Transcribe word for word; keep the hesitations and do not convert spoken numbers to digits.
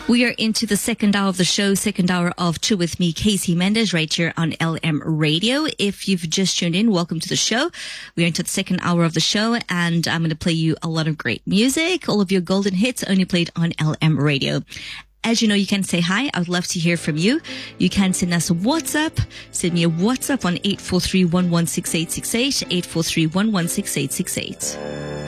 We are into the second hour of the show, second hour of Chill With Me, Casey Mendes, right here on L M Radio. If you've just tuned in, welcome to the show. We're into the second hour of the show, and I'm going to play you a lot of great music, all of your golden hits only played on L M Radio. As you know, you can say hi. I would love to hear from you. You can send us a WhatsApp. Send me a WhatsApp on eight four three, one one six eight six eight, eight four three, one one six eight six eight.